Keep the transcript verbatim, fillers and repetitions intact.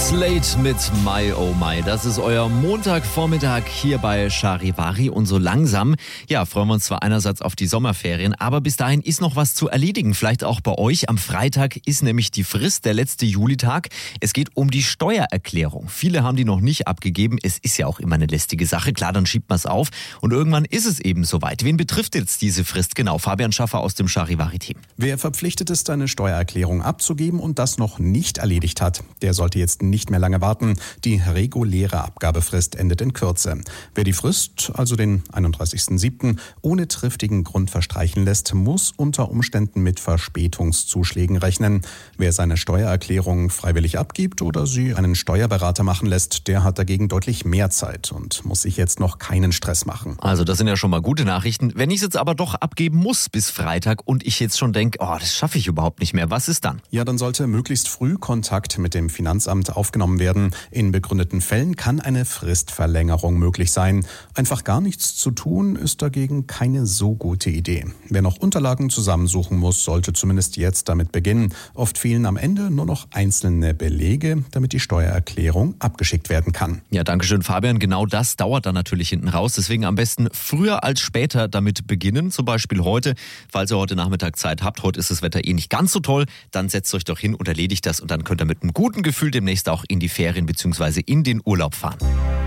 Slate mit My Oh My. Das ist euer Montagvormittag hier bei Charivari. Und so langsam, ja, freuen wir uns zwar einerseits auf die Sommerferien, aber bis dahin ist noch was zu erledigen. Vielleicht auch bei euch. Am Freitag ist nämlich die Frist, der letzte Julitag. Es geht um die Steuererklärung. Viele haben die noch nicht abgegeben. Es ist ja auch immer eine lästige Sache. Klar, dann schiebt man es auf. Und irgendwann ist es eben soweit. Wen betrifft jetzt diese Frist genau? Fabian Schaffer aus dem Charivari-Team. Wer verpflichtet ist, eine Steuererklärung abzugeben und das noch nicht erledigt hat, der sollte jetzt nicht mehr lange warten. Die reguläre Abgabefrist endet in Kürze. Wer die Frist, also den einunddreißigsten siebten ohne triftigen Grund verstreichen lässt, muss unter Umständen mit Verspätungszuschlägen rechnen. Wer seine Steuererklärung freiwillig abgibt oder sie einen Steuerberater machen lässt, der hat dagegen deutlich mehr Zeit und muss sich jetzt noch keinen Stress machen. Also das sind ja schon mal gute Nachrichten. Wenn ich es jetzt aber doch abgeben muss bis Freitag und ich jetzt schon denke, oh, das schaffe ich überhaupt nicht mehr, was ist dann? Ja, dann sollte möglichst früh Kontakt mit dem Finanzamt aufgenommen werden. In begründeten Fällen kann eine Fristverlängerung möglich sein. Einfach gar nichts zu tun, ist dagegen keine so gute Idee. Wer noch Unterlagen zusammensuchen muss, sollte zumindest jetzt damit beginnen. Oft fehlen am Ende nur noch einzelne Belege, damit die Steuererklärung abgeschickt werden kann. Ja, danke schön, Fabian. Genau das dauert dann natürlich hinten raus. Deswegen am besten früher als später damit beginnen. Zum Beispiel heute, falls ihr heute Nachmittag Zeit habt. Heute ist das Wetter eh nicht ganz so toll. Dann setzt euch doch hin und erledigt das und dann könnt ihr mit einem guten Gefühl demnächst auch in die Ferien bzw. in den Urlaub fahren.